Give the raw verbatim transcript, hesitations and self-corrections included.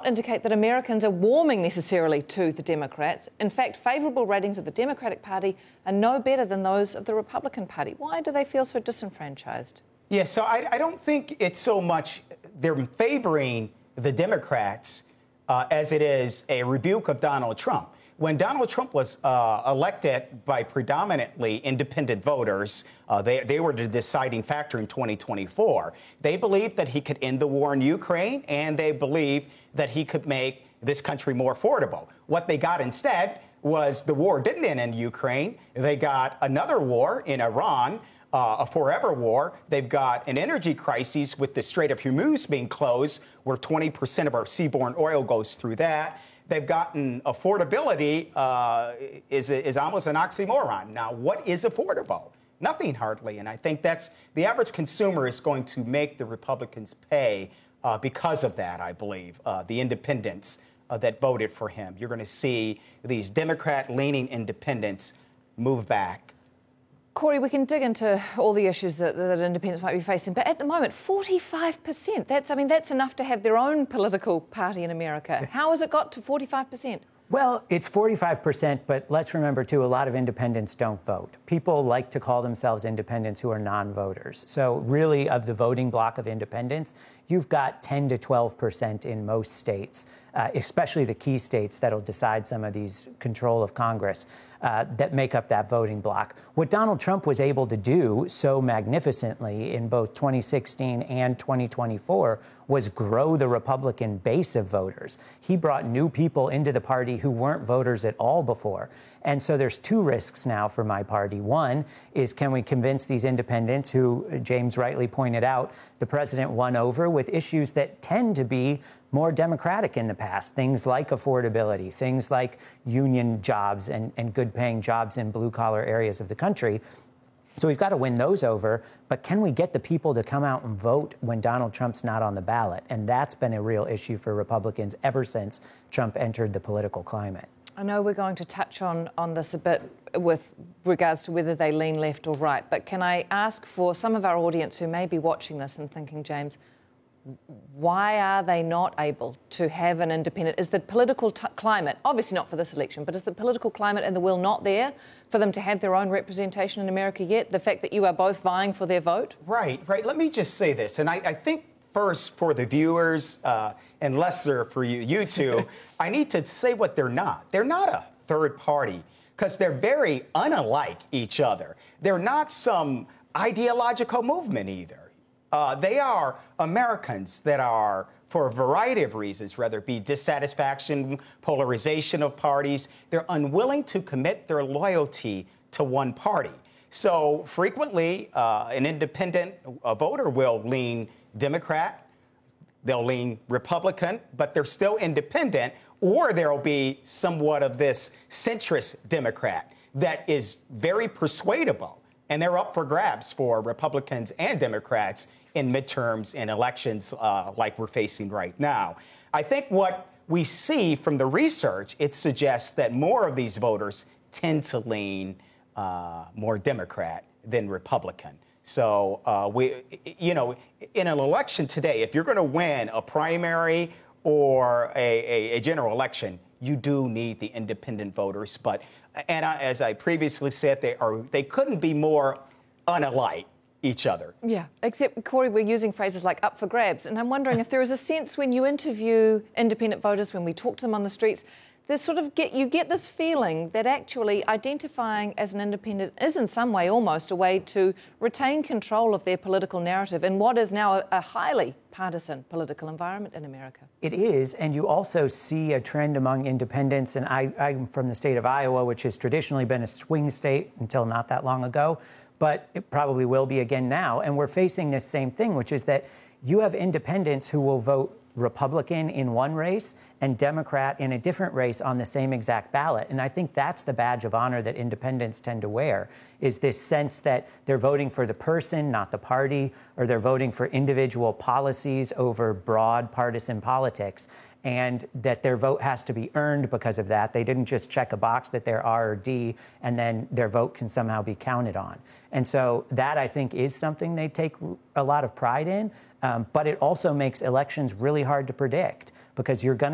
indicate that Americans are warming necessarily to the Democrats. In fact, favourable ratings of the Democratic Party are no better than those of the Republican Party. Why do they feel so disenfranchised? Yeah, so I, I don't think it's so much they're favoring the Democrats uh, as it is a rebuke of Donald Trump. When Donald Trump was uh, elected by predominantly independent voters, uh, they, they were the deciding factor in twenty twenty-four. They believed that he could end the war in Ukraine, and they believed that he could make this country more affordable. What they got instead was the war didn't end in Ukraine. They got another war in Iran, uh, a forever war. They've got an energy crisis with the Strait of Hormuz being closed, where twenty percent of our seaborne oil goes through that. They've gotten affordability uh, is, is almost an oxymoron. Now, what is affordable? Nothing, hardly. And I think that's the average consumer is going to make the Republicans pay uh, because of that, I believe, uh, the independents uh, that voted for him. You're going to see these Democrat-leaning independents move back. Corey, we can dig into all the issues that, that independents might be facing, but at the moment, forty-five percent. That's, I mean, that's enough to have their own political party in America. How has it got to forty-five percent? Well, it's forty-five percent, but let's remember, too, a lot of independents don't vote. People like to call themselves independents who are non-voters. So really, of the voting bloc of independents, you've got ten to twelve percent in most states, uh, especially the key states that'll decide some of these control of Congress uh, that make up that voting bloc. What Donald Trump was able to do so magnificently in both twenty sixteen and twenty twenty-four was grow the Republican base of voters. He brought new people into the party who weren't voters at all before. And so there's two risks now for my party. One is, can we convince these independents who, James rightly pointed out, the president won over with issues that tend to be more democratic in the past, things like affordability, things like union jobs and, and good paying jobs in blue collar areas of the country. So we've got to win those over, but can we get the people to come out and vote when Donald Trump's not on the ballot? And that's been a real issue for Republicans ever since Trump entered the political climate. I know we're going to touch on, on this a bit with regards to whether they lean left or right, but can I ask for some of our audience who may be watching this and thinking, James, why are they not able to have an independent? Is the political t- climate, obviously not for this election, but is the political climate and the will not there for them to have their own representation in America yet? The fact that you are both vying for their vote? Right, right. Let me just say this, and I, I think first for the viewers uh, and lesser for you, you two, I need to say what they're not. They're not a third party because they're very unlike each other. They're not some ideological movement either. Uh, they are Americans that are, for a variety of reasons, whether it be dissatisfaction, polarization of parties, they're unwilling to commit their loyalty to one party. So frequently, uh, an independent a voter will lean Democrat, they'll lean Republican, but they're still independent, or there'll be somewhat of this centrist Democrat that is very persuadable. And they're up for grabs for Republicans and Democrats in midterms and elections uh, like we're facing right now. I think what we see from the research, it suggests that more of these voters tend to lean uh, more Democrat than Republican. So, uh, we, you know, in an election today, if you're going to win a primary or a, a, a general election, you do need the independent voters. But and I, as I previously said, they are they couldn't be more unlike each other. Yeah, except, Corey, we're using phrases like up for grabs. And I'm wondering if there is a sense when you interview independent voters, when we talk to them on the streets, there's sort of get you get this feeling that actually identifying as an independent is in some way almost a way to retain control of their political narrative in what is now a, a highly partisan political environment in America. It is, and you also see a trend among independents, and I, I'm from the state of Iowa, which has traditionally been a swing state until not that long ago, but it probably will be again now, and we're facing this same thing, which is that you have independents who will vote Republican in one race and Democrat in a different race on the same exact ballot. And I think that's the badge of honor that independents tend to wear, is this sense that they're voting for the person, not the party, or they're voting for individual policies over broad partisan politics, and that their vote has to be earned because of that. They didn't just check a box that they're R or D, and then their vote can somehow be counted on. And so that, I think, is something they take a lot of pride in. Um, but it also makes elections really hard to predict because you're going to